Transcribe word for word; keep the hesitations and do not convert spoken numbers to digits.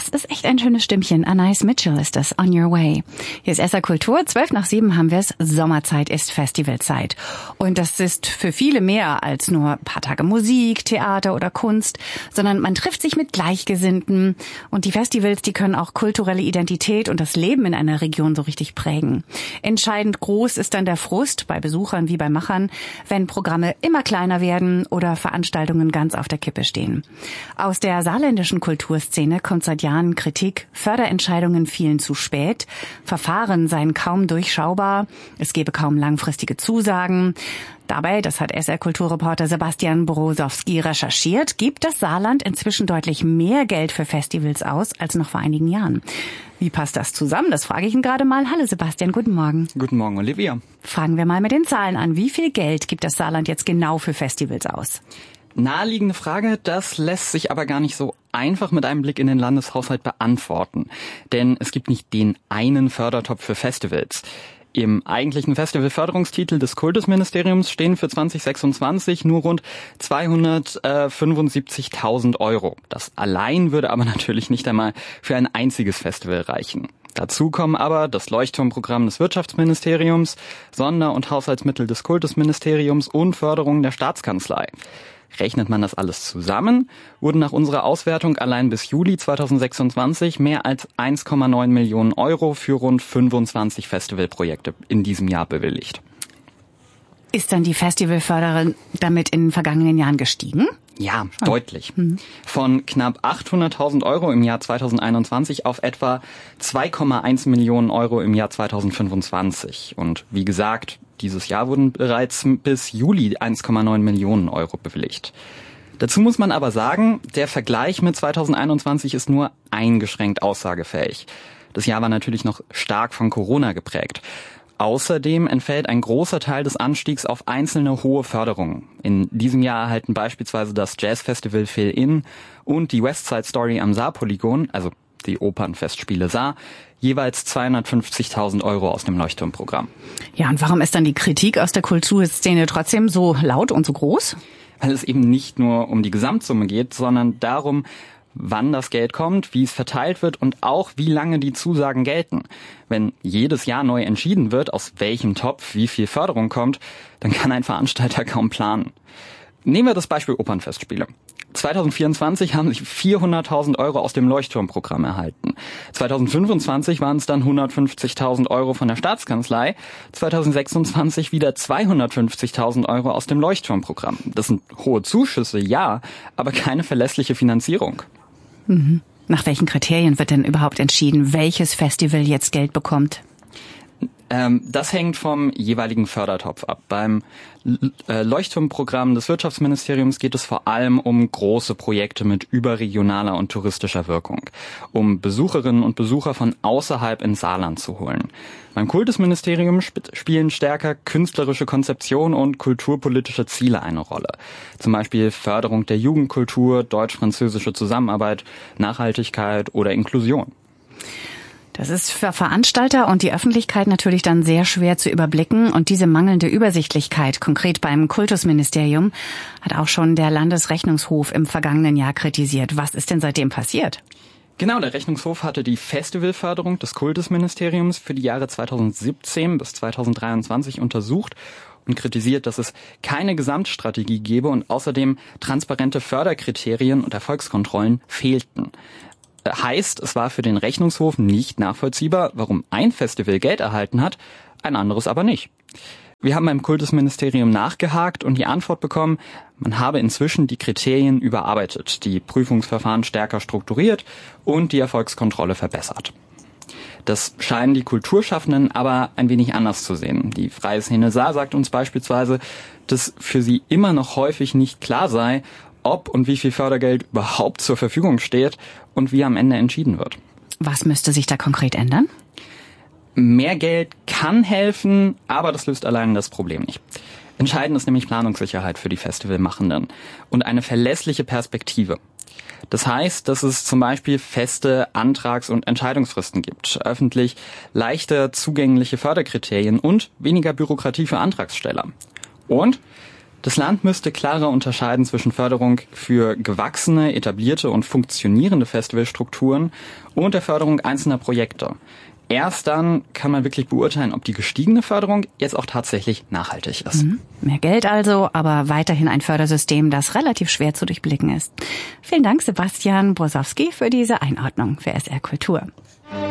ist echt ein schönes Stimmchen. Anais Mitchell ist das, On Your Way. Hier ist S R Kultur, zwölf nach sieben haben wir es. Sommerzeit ist Festivalzeit. Und das ist für viele mehr als nur ein paar Tage Musik, Theater oder Kunst, sondern man trifft sich mit Gleichgesinnten. Und die Festivals, die können auch kulturelle Identität und das Leben in einer Region so richtig prägen. Entscheidend groß ist dann der Frust bei Besuchern wie bei Machern, wenn Programme immer kleiner werden oder Veranstaltungen ganz auf der Kippe stehen. Aus der saarländischen Kulturszene kommt seit Jahren Kritik, Förderentscheidungen fielen zu spät, Verfahren seien kaum durchschaubar, es gebe kaum langfristige Zusagen. Dabei, das hat S R-Kulturreporter Sebastian Borosowski recherchiert, gibt das Saarland inzwischen deutlich mehr Geld für Festivals aus als noch vor einigen Jahren. Wie passt das zusammen? Das frage ich ihn gerade mal. Hallo Sebastian, guten Morgen. Guten Morgen, Olivia. Fangen wir mal mit den Zahlen an. Wie viel Geld gibt das Saarland jetzt genau für Festivals aus? Naheliegende Frage, das lässt sich aber gar nicht so einfach mit einem Blick in den Landeshaushalt beantworten. Denn es gibt nicht den einen Fördertopf für Festivals. Im eigentlichen Festivalförderungstitel des Kultusministeriums stehen für zwanzig sechsundzwanzig nur rund zweihundertfünfundsiebzigtausend Euro. Das allein würde aber natürlich nicht einmal für ein einziges Festival reichen. Dazu kommen aber das Leuchtturmprogramm des Wirtschaftsministeriums, Sonder- und Haushaltsmittel des Kultusministeriums und Förderung der Staatskanzlei. Rechnet man das alles zusammen, wurden nach unserer Auswertung allein bis Juli zweitausendsechsundzwanzig mehr als eins Komma neun Millionen Euro für rund fünfundzwanzig Festivalprojekte in diesem Jahr bewilligt. Ist dann die Festivalförderung damit in den vergangenen Jahren gestiegen? Ja, oh. deutlich. Mhm. Von knapp achthunderttausend Euro im Jahr zweitausendeinundzwanzig auf etwa zwei Komma eins Millionen Euro im Jahr zweitausendfünfundzwanzig. Und wie gesagt, dieses Jahr wurden bereits bis Juli eins Komma neun Millionen Euro bewilligt. Dazu muss man aber sagen, der Vergleich mit zweitausendeinundzwanzig ist nur eingeschränkt aussagefähig. Das Jahr war natürlich noch stark von Corona geprägt. Außerdem entfällt ein großer Teil des Anstiegs auf einzelne hohe Förderungen. In diesem Jahr erhalten beispielsweise das Jazzfestival Fill-In und die Westside Story am Saarpolygon, also die Opernfestspiele Saar, jeweils zweihundertfünfzigtausend Euro aus dem Leuchtturmprogramm. Ja, und warum ist dann die Kritik aus der Kulturszene trotzdem so laut und so groß? Weil es eben nicht nur um die Gesamtsumme geht, sondern darum, wann das Geld kommt, wie es verteilt wird und auch wie lange die Zusagen gelten. Wenn jedes Jahr neu entschieden wird, aus welchem Topf wie viel Förderung kommt, dann kann ein Veranstalter kaum planen. Nehmen wir das Beispiel Opernfestspiele. zweitausendvierundzwanzig haben sich vierhunderttausend Euro aus dem Leuchtturmprogramm erhalten. zweitausendfünfundzwanzig waren es dann hundertfünfzigtausend Euro von der Staatskanzlei, zweitausendsechsundzwanzig wieder zweihundertfünfzigtausend Euro aus dem Leuchtturmprogramm. Das sind hohe Zuschüsse, ja, aber keine verlässliche Finanzierung. Mhm. Nach welchen Kriterien wird denn überhaupt entschieden, welches Festival jetzt Geld bekommt? Ähm, das hängt vom jeweiligen Fördertopf ab. Beim äh, Leuchtturmprogramm des Wirtschaftsministeriums geht es vor allem um große Projekte mit überregionaler und touristischer Wirkung, um Besucherinnen und Besucher von außerhalb ins Saarland zu holen. Beim Kultusministerium sp- spielen stärker künstlerische Konzeption und kulturpolitische Ziele eine Rolle. Zum Beispiel Förderung der Jugendkultur, deutsch-französische Zusammenarbeit, Nachhaltigkeit oder Inklusion. Das ist für Veranstalter und die Öffentlichkeit natürlich dann sehr schwer zu überblicken. Und diese mangelnde Übersichtlichkeit, konkret beim Kultusministerium, hat auch schon der Landesrechnungshof im vergangenen Jahr kritisiert. Was ist denn seitdem passiert? Genau, der Rechnungshof hatte die Festivalförderung des Kultusministeriums für die Jahre zweitausendsiebzehn bis zweitausenddreiundzwanzig untersucht und kritisiert, dass es keine Gesamtstrategie gebe und außerdem transparente Förderkriterien und Erfolgskontrollen fehlten. Heißt, es war für den Rechnungshof nicht nachvollziehbar, warum ein Festival Geld erhalten hat, ein anderes aber nicht. Wir haben beim Kultusministerium nachgehakt und die Antwort bekommen, man habe inzwischen die Kriterien überarbeitet, die Prüfungsverfahren stärker strukturiert und die Erfolgskontrolle verbessert. Das scheinen die Kulturschaffenden aber ein wenig anders zu sehen. Die Freie Szene Saar sagt uns beispielsweise, dass für sie immer noch häufig nicht klar sei, ob und wie viel Fördergeld überhaupt zur Verfügung steht und wie am Ende entschieden wird. Was müsste sich da konkret ändern? Mehr Geld kann helfen, aber das löst allein das Problem nicht. Entscheidend ist nämlich Planungssicherheit für die Festivalmachenden und eine verlässliche Perspektive. Das heißt, dass es zum Beispiel feste Antrags- und Entscheidungsfristen gibt, öffentlich leichter zugängliche Förderkriterien und weniger Bürokratie für Antragsteller. Und Das Land müsste klarer unterscheiden zwischen Förderung für gewachsene, etablierte und funktionierende Festivalstrukturen und der Förderung einzelner Projekte. Erst dann kann man wirklich beurteilen, ob die gestiegene Förderung jetzt auch tatsächlich nachhaltig ist. Mhm. Mehr Geld also, aber weiterhin ein Fördersystem, das relativ schwer zu durchblicken ist. Vielen Dank, Sebastian Brosowski, für diese Einordnung für S R Kultur.